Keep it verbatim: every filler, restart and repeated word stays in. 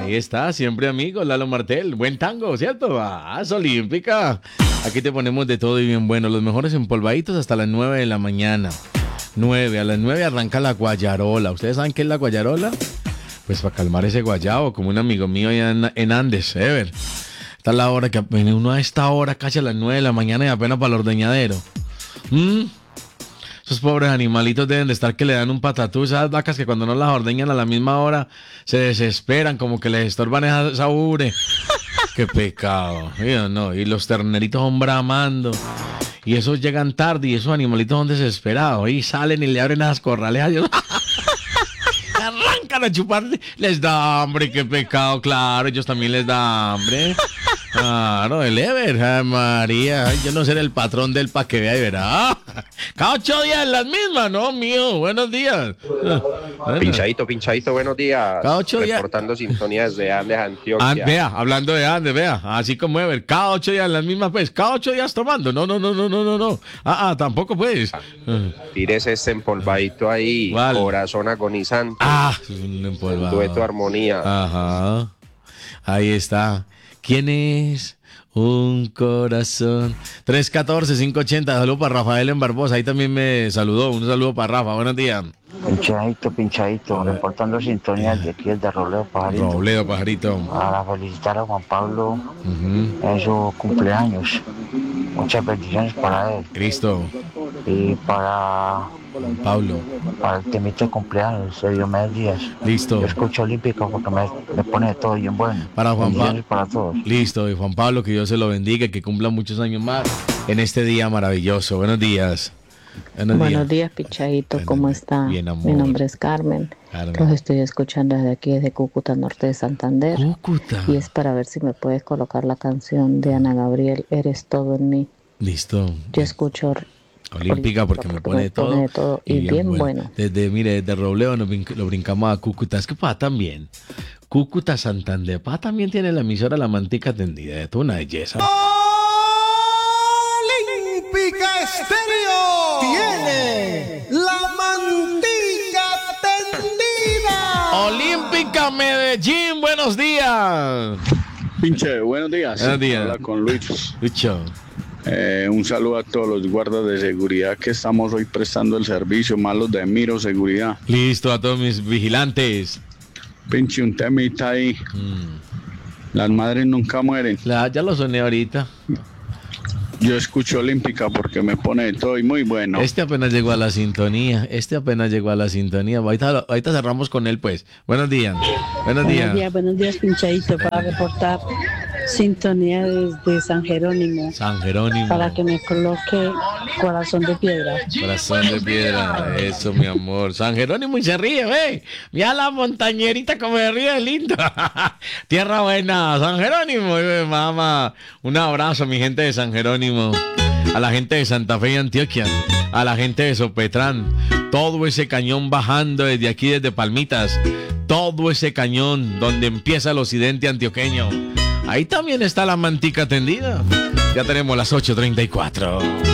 Ahí está, siempre amigo, Lalo Martel. Buen tango, ¿cierto? Ah, es olímpica. Aquí te ponemos de todo y bien bueno. Los mejores empolvaditos hasta las nueve de la mañana. nueve, a las nueve arranca la guayarola. ¿Ustedes saben qué es la guayarola? Pues para calmar ese guayabo, como un amigo mío allá en, en Andes, Ever. Esta es la hora que uno a esta hora, casi a las nueve de la mañana y apenas para el ordeñadero. ¿Mm? Esos pobres animalitos deben de estar que le dan un patatú. Esas vacas que cuando no las ordeñan a la misma hora se desesperan, como que les estorban esa, esa ubre. Qué pecado. Yo, no. Y los terneritos son bramando. Y esos llegan tarde y esos animalitos son desesperados. Y salen y le abren esas corrales a ellos. Arrancan a chupar. Les da hambre, qué pecado, claro. Ellos también les da hambre. Claro, el Ever, ay, María. Ay, yo no seré el patrón del pa' que vea y verá. Cada ocho días las mismas, ¿no, mío? Buenos días. Pinchadito, pinchadito, buenos días. Cada ocho días. Reportando sintonías de Andes, Antioquia. Ah, vea, hablando de Andes, vea. Así como Ever. Cada ocho días las mismas, pues. Cada ocho días tomando. No, no, no, no, no, no, no. Ah, ah, tampoco, pues. Tires este empolvadito ahí. ¿Cuál? Corazón agonizante. Ah, es un empolvado. Dueto armonía. Ajá. Ahí está. ¿Quién es? Un corazón. tres uno cuatro, cinco ocho cero. Saludos para Rafael en Barbosa. Ahí también me saludó. Un saludo para Rafa. Buenos días. Pinchadito, pinchadito. Reportando sintonías de aquí desde Robledo Pajarito. Robledo Pajarito. Para felicitar a Juan Pablo Uh-huh. en su cumpleaños. Muchas bendiciones para él. Cristo. Y para, Pablo. para el temita de cumpleaños de Diomedes Díaz. Listo. Yo escucho Olímpica porque me, me pone de todo bien bueno. Para Juan Pablo. Bendiciones para todos. Listo. Y Juan Pablo, que Dios se lo bendiga, que cumpla muchos años más en este día maravilloso. Buenos días. Buenos, Buenos días, días, Pichadito, Buenos ¿cómo días. está? Bien, amor. Mi nombre es Carmen. Carmen. Los estoy escuchando desde aquí, desde Cúcuta, norte de Santander. Cúcuta. Y es para ver si me puedes colocar la canción de Ana Gabriel, Eres todo en mí. Listo. Yo escucho Olímpica porque me pone de todo. pone de todo y bien bueno. Desde, mire, desde Robledo nos brin- lo brincamos a Cúcuta. Es que pa también. Cúcuta, Santander. Pa también tiene la emisora La Mantica Tendida. Es una belleza. Olímpica Estéreo tiene la mantica tendida. Olímpica Medellín, buenos días. Pinche, buenos días. Buenos días. Habla con Luis. Lucho. Eh, un saludo a todos los guardas de seguridad que estamos hoy prestando el servicio, más los de Miro Seguridad. Listo, a todos mis vigilantes. Pinche, un temita ahí. Mm. Las madres nunca mueren. La, ya lo soné ahorita. Yo escucho Olímpica porque me pone de todo y muy bueno. Este apenas llegó a la sintonía. Este apenas llegó a la sintonía. Ahorita, ahorita cerramos con él, pues. Buenos días. Buenos días. Buenos días, buenos días, Pinchadito, para reportar sintonía desde San Jerónimo, San Jerónimo. para que me coloque Corazón de Piedra. Corazón de piedra. Eso, mi amor. San Jerónimo y se ríe, ve. Mira la montañerita como se ríe, lindo. Tierra buena. San Jerónimo. eh, Mamá. Un abrazo, mi gente de San Jerónimo. A la gente de Santa Fe y Antioquia. A la gente de Sopetrán. Todo ese cañón bajando desde aquí, desde Palmitas. Todo ese cañón donde empieza el occidente antioqueño. Ahí también está la mantica tendida. Ya tenemos las ocho treinta y cuatro.